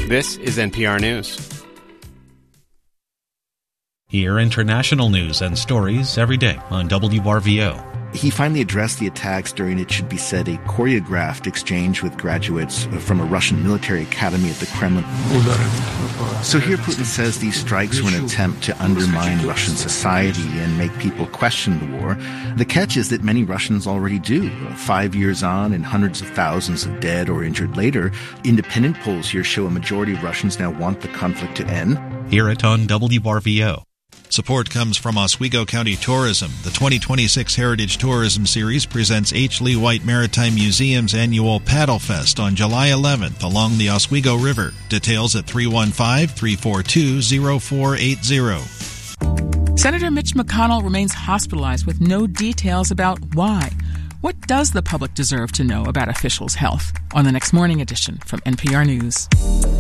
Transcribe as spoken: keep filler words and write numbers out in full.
This is N P R News. Hear international news and stories every day on W R V O. He finally addressed the attacks during, it should be said, a choreographed exchange with graduates from a Russian military academy at the Kremlin. So here Putin says these strikes were an attempt to undermine Russian society and make people question the war. The catch is that many Russians already do. Five years on and hundreds of thousands of dead or injured later, independent polls here show a majority of Russians now want the conflict to end. Hear it on W R V O. Support comes from Oswego County Tourism. The twenty twenty-six Heritage Tourism Series presents H. Lee White Maritime Museum's annual Paddle Fest on July eleventh along the Oswego River. Details at three one five, three four two, zero four eight zero. Senator Mitch McConnell remains hospitalized with no details about why. What does the public deserve to know about officials' health? On the next morning edition from N P R News.